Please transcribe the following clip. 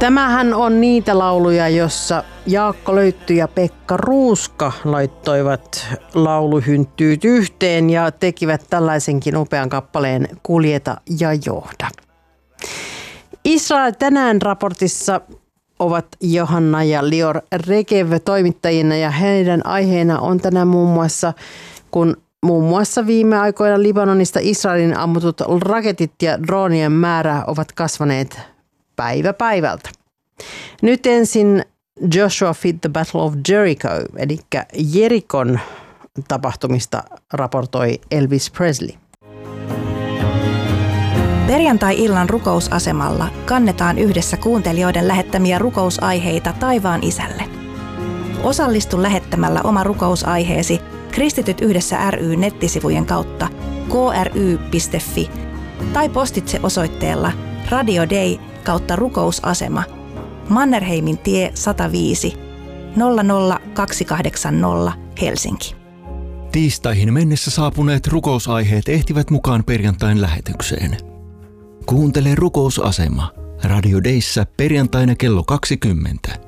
Tämähän on niitä lauluja, jossa Jaakko Löytty ja Pekka Ruuska laittoivat lauluhynttyyt yhteen ja tekivät tällaisenkin upean kappaleen Kuljeta ja johda. Israel tänään -raportissa ovat Johanna ja Lior Regev toimittajina ja heidän aiheena on tänään muun muassa viime aikoina Libanonista Israelin ammutut raketit ja droonien määrä ovat kasvaneet päivä päivältä. Nyt ensin Joshua Fit the Battle of Jericho, eli Jerikon tapahtumista raportoi Elvis Presley. Perjantai-illan rukousasemalla kannetaan yhdessä kuuntelijoiden lähettämiä rukousaiheita taivaan Isälle. Osallistu lähettämällä oma rukousaiheesi Kristityt yhdessä ry nettisivujen kautta kry.fi tai postitse osoitteella Radio Day /rukousasema Mannerheimin tie 105 00280 Helsinki. Tiistaihin mennessä saapuneet rukousaiheet ehtivät mukaan perjantain lähetykseen. Kuuntele rukousasema Radio Dayssä perjantaina kello 20